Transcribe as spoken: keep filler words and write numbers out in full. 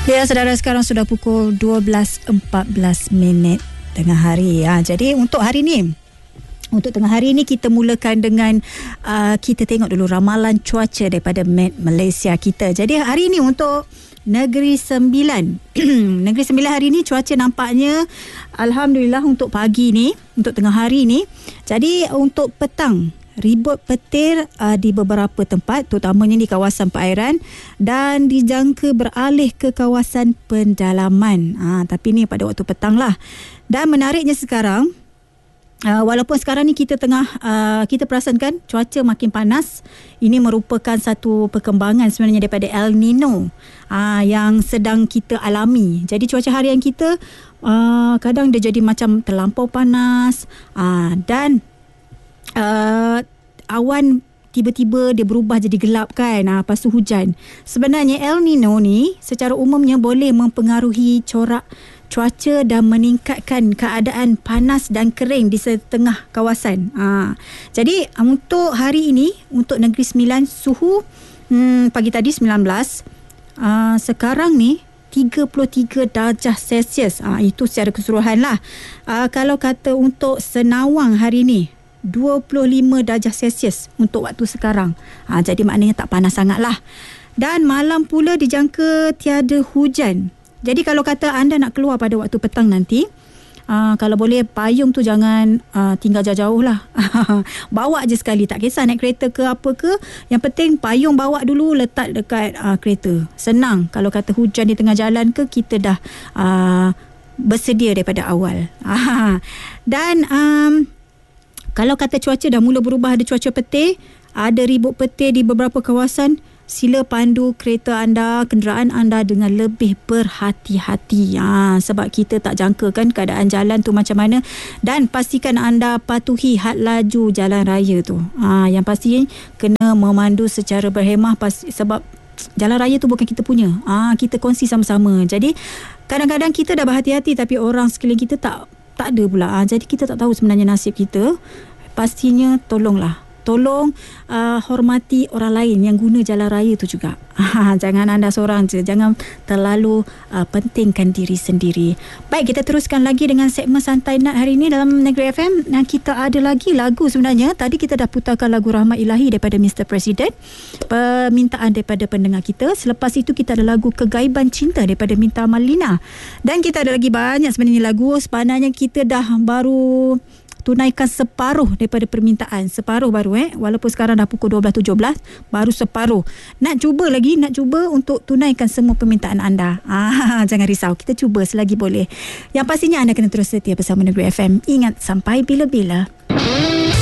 Ya, saudara, sekarang sudah pukul dua belas empat belas minit tengah hari. Ha, jadi untuk hari ni, untuk tengah hari ni kita mulakan dengan uh, kita tengok dulu ramalan cuaca daripada Met Malaysia kita. Jadi hari ni untuk Negeri Sembilan. Negeri Sembilan hari ni cuaca nampaknya alhamdulillah untuk pagi ni, untuk tengah hari ni. Jadi untuk petang, ribut petir uh, di beberapa tempat, terutamanya di kawasan perairan, dan dijangka beralih ke kawasan pendalaman. Ha, tapi ni pada waktu petang lah. Dan menariknya sekarang, Uh, walaupun sekarang ni kita tengah uh, kita perasankan cuaca makin panas, ini merupakan satu perkembangan sebenarnya daripada El Nino uh, yang sedang kita alami. Jadi cuaca harian kita uh, kadang dia jadi macam terlampau panas uh, dan uh, awan tiba-tiba dia berubah jadi gelap kan, ha, lepas tu hujan. Sebenarnya El Nino ni secara umumnya boleh mempengaruhi corak cuaca dan meningkatkan keadaan panas dan kering di setengah kawasan. Ha. Jadi untuk hari ini, untuk Negeri Sembilan, suhu hmm, pagi tadi sembilan belas, uh, sekarang ni tiga puluh tiga darjah Celsius. Ha, itu secara keseluruhan lah. Uh, kalau kata untuk Senawang hari ni, dua puluh lima darjah Celsius untuk waktu sekarang. Ha, jadi maknanya tak panas sangat lah. Dan malam pula dijangka tiada hujan. Jadi kalau kata anda nak keluar pada waktu petang nanti, uh, kalau boleh payung tu jangan uh, tinggal jauh-jauh lah. Bawa je sekali, tak kisah naik kereta ke apa ke. Yang penting payung bawa dulu, letak dekat uh, kereta. Senang kalau kata hujan di tengah jalan ke, kita dah uh, bersedia daripada awal. Dan um, kalau kata cuaca dah mula berubah, ada cuaca petir, ada ribut petir di beberapa kawasan, sila pandu kereta anda, kenderaan anda dengan lebih berhati-hati. Ha, sebab kita tak jangka kan keadaan jalan tu macam mana. Dan pastikan anda patuhi had laju jalan raya tu. Ha, yang pasti kena memandu secara berhemah pas, sebab jalan raya tu bukan kita punya. Ha, kita kongsi sama-sama. Jadi kadang-kadang kita dah berhati-hati tapi orang sekeliling kita tak tak ada pula. Ha, jadi kita tak tahu sebenarnya nasib kita. Pastinya tolonglah. Tolong uh, hormati orang lain yang guna jalan raya tu juga. Jangan anda seorang je. Jangan terlalu uh, pentingkan diri sendiri. Baik, kita teruskan lagi dengan segmen Santai Nat hari ini dalam Negeri F M. Dan kita ada lagi lagu sebenarnya. Tadi kita dah putarkan lagu Rahmat Ilahi daripada mister President, permintaan daripada pendengar kita. Selepas itu kita ada lagu Kegaiban Cinta daripada Minta Malina. Dan kita ada lagi banyak sebenarnya lagu. Sebenarnya kita dah baru tunaikan separuh daripada permintaan. Separuh baru eh. Walaupun sekarang dah pukul dua belas tujuh belas, baru separuh. Nak cuba lagi, nak cuba untuk tunaikan semua permintaan anda. Ah, jangan risau, kita cuba selagi boleh. Yang pastinya anda kena terus setia bersama Negeri F M. Ingat, sampai bila-bila.